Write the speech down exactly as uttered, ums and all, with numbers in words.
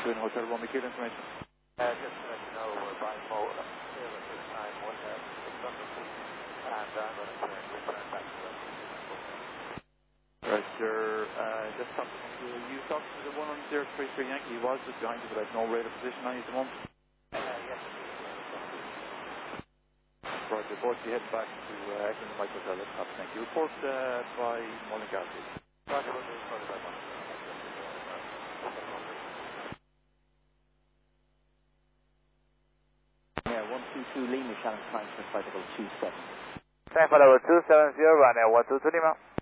Twin Hotel one, Michael information. Uh, just to let you know, we're buying more here at this time, one uh, six hundred feet, and I'm going to turn, return back to them. Roger, uh, just talking to you, talking to the one on zero three three Yankee. He was just behind you, but I have no radar position on you at the moment. Uh, yes. Roger, both you head back to uh, Echo and Mike Hotel. That's top. Thank you. Report uh, by Mullingar, please. Roger, we'll do further by one. Yeah, one two two Lima, Shannon, time for flight level two seven. Time for level two seven zero, runway one two two Lima.